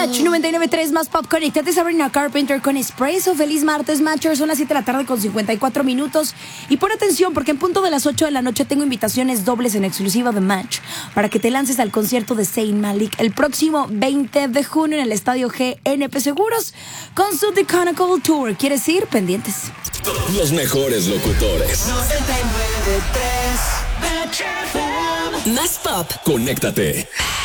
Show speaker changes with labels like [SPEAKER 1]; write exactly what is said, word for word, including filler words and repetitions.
[SPEAKER 1] Match noventa y nueve punto tres más pop. Conéctate, Sabrina Carpenter con Espresso. Feliz martes, Matchers. Son las siete de la tarde con cincuenta y cuatro minutos. Y pon atención, porque en punto de las ocho de la noche tengo invitaciones dobles en exclusiva de Match para que te lances al concierto de Zayn Malik el próximo veinte de junio en el estadio G N P Seguros con su The Chronicle Tour. ¿Quieres ir? Pendientes.
[SPEAKER 2] Los mejores locutores.
[SPEAKER 3] noventa y nueve punto tres Match F M.
[SPEAKER 2] Más pop. Conéctate.